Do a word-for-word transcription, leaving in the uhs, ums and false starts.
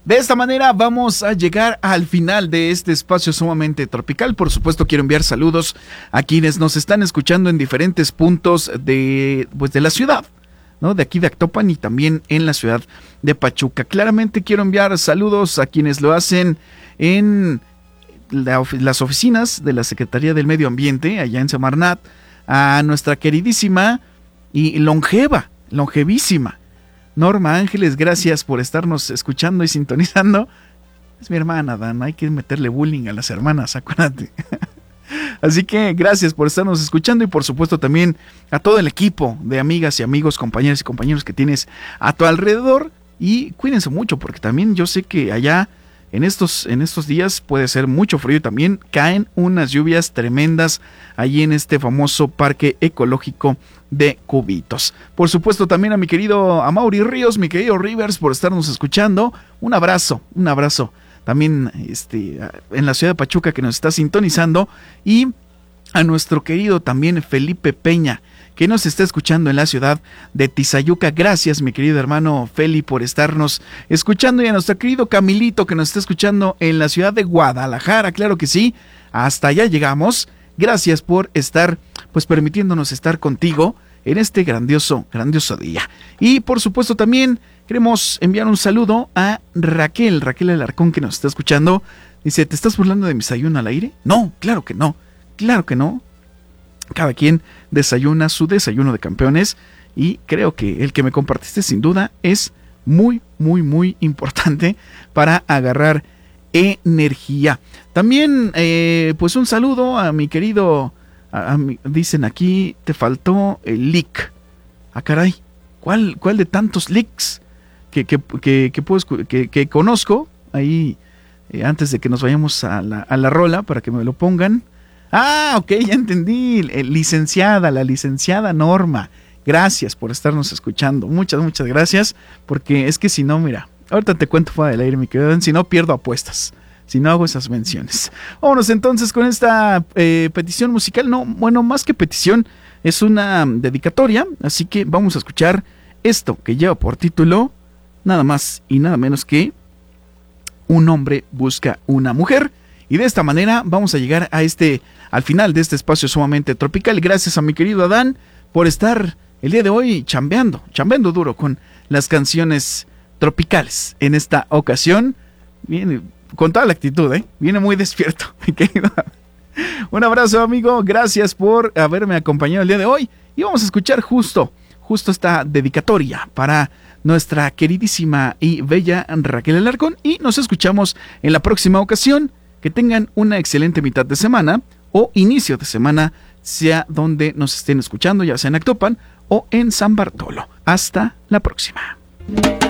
De esta manera vamos a llegar al final de este espacio sumamente tropical. Por supuesto, quiero enviar saludos a quienes nos están escuchando en diferentes puntos de, pues, de la ciudad, ¿no? De aquí de Actopan y también en la ciudad de Pachuca. Claramente quiero enviar saludos a quienes lo hacen en la, las oficinas de la Secretaría del Medio Ambiente, allá en Semarnat, a nuestra queridísima y longeva, longevísima Norma Ángeles. Gracias por estarnos escuchando y sintonizando. Es mi hermana, Dan, hay que meterle bullying a las hermanas, acuérdate. Así que gracias por estarnos escuchando y por supuesto también a todo el equipo de amigas y amigos, compañeras y compañeros que tienes a tu alrededor. Y cuídense mucho porque también yo sé que allá en estos, en estos días puede ser mucho frío y también caen unas lluvias tremendas allí en este famoso parque ecológico de Cubitos. Por supuesto también a mi querido Amaury Ríos, mi querido Rivers, por estarnos escuchando. Un abrazo, un abrazo. También este, en la ciudad de Pachuca que nos está sintonizando. Y a nuestro querido también Felipe Peña, que nos está escuchando en la ciudad de Tizayuca. Gracias, mi querido hermano Feli, por estarnos escuchando. Y a nuestro querido Camilito, que nos está escuchando en la ciudad de Guadalajara. Claro que sí, hasta allá llegamos. Gracias por estar, pues permitiéndonos estar contigo en este grandioso, grandioso día. Y por supuesto también queremos enviar un saludo a Raquel, Raquel Alarcón, que nos está escuchando. Dice, ¿te estás burlando de mi desayuno al aire? No, claro que no, claro que no. Cada quien desayuna su desayuno de campeones y creo que el que me compartiste sin duda es muy, muy, muy importante para agarrar energía. También, eh, pues un saludo a mi querido, a, a mi, dicen aquí, te faltó el leak. Ah, caray, ¿cuál, cuál de tantos leaks que, que, que, que, puedo, que, que conozco? Ahí, eh, antes de que nos vayamos a la, a la rola, para que me lo pongan. Ah, ok, ya entendí. Eh, licenciada, la licenciada Norma. Gracias por estarnos escuchando. Muchas, muchas gracias. Porque es que si no, mira, ahorita te cuento fuera del aire, mi querido. Si no, pierdo apuestas. Si no hago esas menciones. Vámonos entonces con esta eh, petición musical. No, bueno, más que petición, es una dedicatoria. Así que vamos a escuchar esto que lleva por título nada más y nada menos que Un hombre busca una mujer. Y de esta manera vamos a llegar a este, al final de este espacio sumamente tropical. Gracias a mi querido Adán por estar el día de hoy chambeando, chambeando duro con las canciones tropicales. En esta ocasión, viene con toda la actitud, ¿eh? Viene muy despierto, mi querido. Un abrazo, amigo. Gracias por haberme acompañado el día de hoy. Y vamos a escuchar justo, justo esta dedicatoria para nuestra queridísima y bella Raquel Alarcón. Y nos escuchamos en la próxima ocasión. Que tengan una excelente mitad de semana o inicio de semana, sea donde nos estén escuchando, ya sea en Actopan o en San Bartolo. Hasta la próxima.